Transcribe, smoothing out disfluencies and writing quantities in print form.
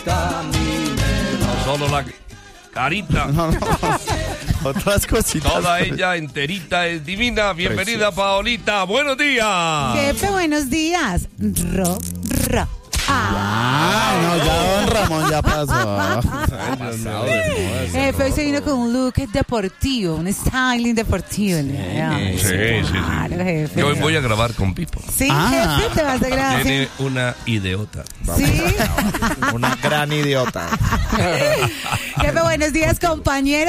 No solo la carita. No. Otras cositas. Toda ella enterita es divina. Bienvenida, Paolita. Buenos días. Jefe, buenos días. Ro. No, ya don Ramón ya pasó. Jefe, hoy se vino con un look deportivo, un styling deportivo. Sí. Claro, jefe. Yo hoy voy a grabar con Pipo. Sí, jefe, te vas a grabar. Tiene una idiota. Sí. Una gran idiota. Jefe, buenos días, compañero.